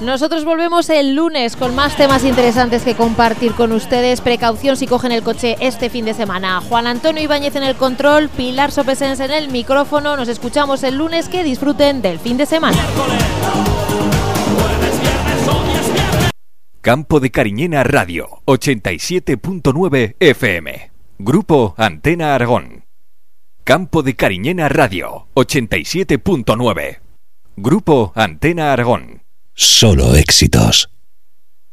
Nosotros volvemos el lunes con más temas interesantes que compartir con ustedes. Precaución si cogen el coche este fin de semana. Juan Antonio Ibáñez en el control, Pilar Sopesens en el micrófono. Nos escuchamos el lunes. Que disfruten del fin de semana. Campo de Cariñena Radio, 87.9 FM. Grupo Antena Aragón. Campo de Cariñena Radio, 87.9. Grupo Antena Aragón. Solo éxitos.